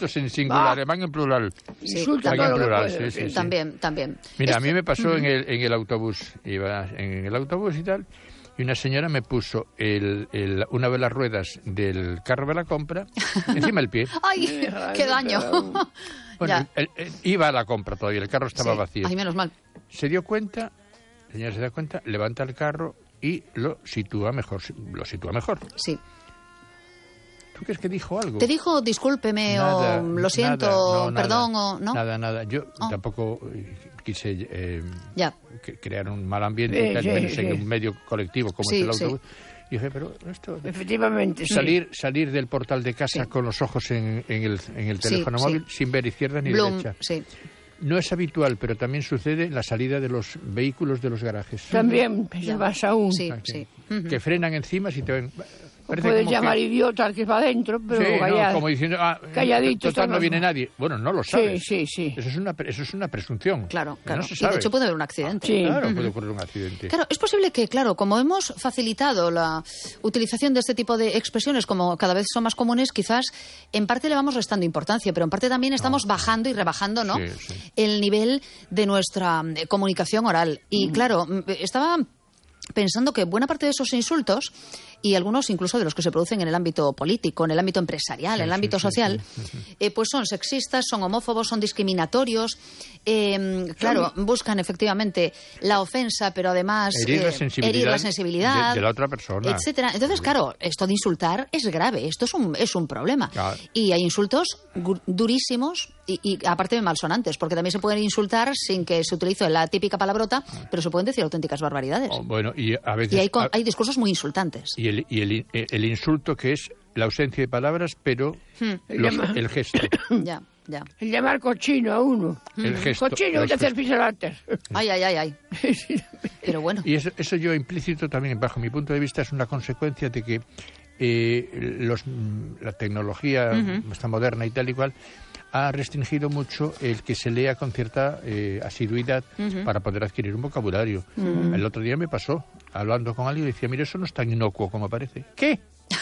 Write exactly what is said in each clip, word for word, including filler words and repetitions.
insultos en singular, ah. van en plural. Sí. Insulta Van en plural, puede, sí, sí, sí. También, también. Mira, Esto... a mí me pasó uh-huh. en, el, en el autobús. Iba en el autobús y tal, y una señora me puso el, el, una de las ruedas del carro de la compra encima del pie. ¡Ay, qué daño! Bueno, el, el, iba a la compra todavía, el carro estaba sí. vacío. Ay, menos mal. Se dio cuenta, la señora se da cuenta, levanta el carro y lo sitúa mejor. Lo sitúa mejor. Sí. ¿Tú crees que dijo algo? ¿Te dijo discúlpeme nada, o lo siento, nada, no, perdón nada, o no? Nada, nada. Yo oh. tampoco quise eh, ya. crear un mal ambiente sí, tal, sí, menos sí. en un medio colectivo como sí, es el autobús. Sí. Y dije, pero esto... Efectivamente, salir, sí. salir del portal de casa sí. con los ojos en, en, el, en el teléfono sí, móvil sí. sin ver izquierda ni Bloom, derecha. Sí. No es habitual, pero también sucede en la salida de los vehículos de los garajes. También, se vas aún. Sí, Ah, que, sí. que frenan encima si te ven... Puedes llamar que... idiota al que va adentro, pero sí, callado. No, como diciendo, ah, calladito. Total, no viene nadie. Bueno, no lo sabes. Sí, sí, sí. Eso es una, eso es una presunción. Claro, claro. No se y sabe. de hecho puede haber un accidente. Sí. Claro, uh-huh. puede ocurrir un accidente. Claro, es posible que, claro, como hemos facilitado la utilización de este tipo de expresiones, como cada vez son más comunes, quizás en parte le vamos restando importancia, pero en parte también estamos no. bajando y rebajando, ¿no? Sí, sí. El nivel de nuestra eh, comunicación oral. Y mm. claro, estaba pensando que buena parte de esos insultos, y algunos incluso de los que se producen en el ámbito político, en el ámbito empresarial, sí, en el ámbito sí, social, sí, sí, sí. Eh, pues son sexistas, son homófobos, son discriminatorios, eh, claro, sí. buscan efectivamente la ofensa, pero además herir, eh, la, sensibilidad herir la sensibilidad de, de la otra persona, etcétera. Entonces, sí. claro, esto de insultar es grave, esto es un, es un problema. Claro. Y hay insultos durísimos y, y aparte de malsonantes, porque también se pueden insultar sin que se utilice la típica palabrota, pero se pueden decir auténticas barbaridades. Oh, bueno, y a veces... Y hay, a, hay discursos muy insultantes. Y el, y el, el insulto que es la ausencia de palabras, pero hmm. los, el gesto. Ya, ya. El llamar cochino a uno. El gesto. Cochino de hacer pisolates. Ay, ay, ay, ay. Pero bueno. Y eso, eso yo implícito también, bajo mi punto de vista, es una consecuencia de que eh, los, la tecnología uh-huh. está moderna y tal y cual ha restringido mucho el que se lea con cierta eh, asiduidad uh-huh. para poder adquirir un vocabulario. Uh-huh. El otro día me pasó, hablando con alguien, y decía, mire, eso no es tan inocuo como parece. ¿Qué?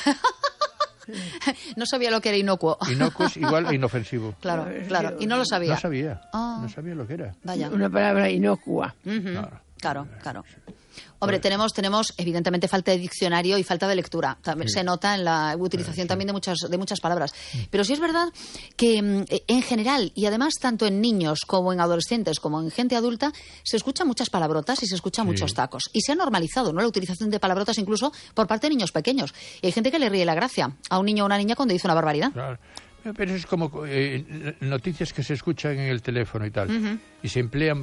No sabía lo que era inocuo. Inocuo es igual a inofensivo. Claro, claro. Y no lo sabía. No sabía. Oh. No sabía lo que era. Vaya. Una palabra inocua. Uh-huh. Claro, claro. claro. Hombre, bueno. tenemos, tenemos evidentemente falta de diccionario y falta de lectura. También sí. Se nota en la utilización sí. también de muchas, de muchas palabras. Pero sí es verdad que en general, y además tanto en niños como en adolescentes como en gente adulta, se escuchan muchas palabrotas y se escuchan sí. muchos tacos. Y se ha normalizado, ¿no?, la utilización de palabrotas incluso por parte de niños pequeños. Y hay gente que le ríe la gracia a un niño o una niña cuando dice una barbaridad. Claro. Pero es como eh, noticias que se escuchan en el teléfono y tal. Uh-huh. Y se emplean...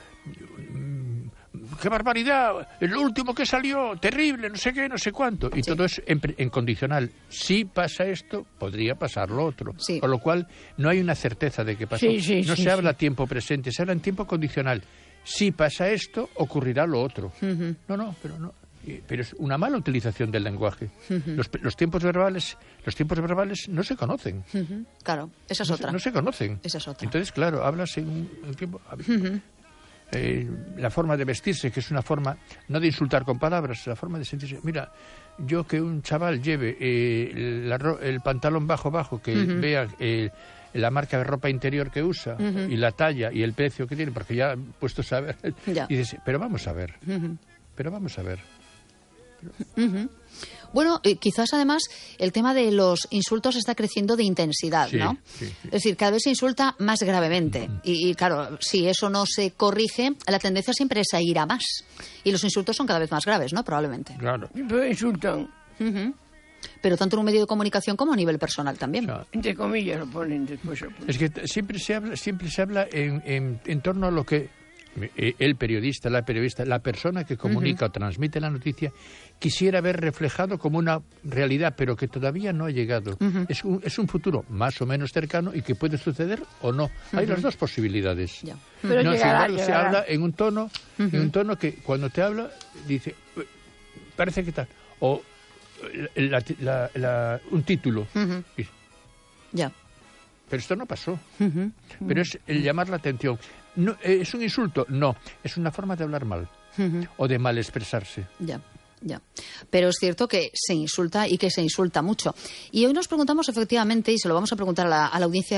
¡Qué barbaridad! El último que salió, terrible, no sé qué, no sé cuánto. Y sí. todo es en, en condicional. Si pasa esto, podría pasar lo otro. Sí. Con lo cual, no hay una certeza de que pasó. Sí, sí, no sí, se sí. habla tiempo presente, se habla en tiempo condicional. Si pasa esto, ocurrirá lo otro. Uh-huh. No, no, pero no. Pero es una mala utilización del lenguaje. Uh-huh. Los, los tiempos verbales, los tiempos verbales no se conocen. Uh-huh. Claro, esa es no otra. Se, no se conocen. Esa es otra. Entonces, claro, hablas en un, en tiempo. Uh-huh. Eh, la forma de vestirse, que es una forma no de insultar con palabras, la forma de sentirse. Mira, yo que un chaval lleve eh, la, el pantalón bajo bajo, que uh-huh. vea eh, la marca de ropa interior que usa uh-huh. y la talla y el precio que tiene, porque ya puesto a saber, ya. y dices, pero vamos a ver, uh-huh. pero vamos a ver. Pero... Uh-huh. Bueno, eh, quizás además el tema de los insultos está creciendo de intensidad, sí, ¿no? Sí, sí. Es decir, cada vez se insulta más gravemente. Uh-huh. Y, y claro, si eso no se corrige, la tendencia siempre es a ir a más. Y los insultos son cada vez más graves, ¿no? Probablemente. Claro. Pero insultan. Uh-huh. Pero tanto en un medio de comunicación como a nivel personal también. Claro. Entre comillas lo ponen después. Lo ponen. Es que siempre se habla, siempre se habla en, en, en torno a lo que el periodista, la periodista, la persona que comunica uh-huh. o transmite la noticia quisiera ver reflejado como una realidad, pero que todavía no ha llegado. Uh-huh. Es un, es un futuro más o menos cercano y que puede suceder o no. Uh-huh. Hay las dos posibilidades. Yeah. Pero no, llegará, sin embargo, llegará. se habla en un tono, uh-huh. en un tono que cuando te habla dice, parece que tal, o la, la, la, un título. Uh-huh. Y, ya. Yeah. Pero esto no pasó. Uh-huh. Uh-huh. Pero es el llamar la atención. No, ¿es un insulto? No. Es una forma de hablar mal. Uh-huh. O de mal expresarse. Ya, ya. Pero es cierto que se insulta y que se insulta mucho. Y hoy nos preguntamos efectivamente, y se lo vamos a preguntar a la, a la audiencia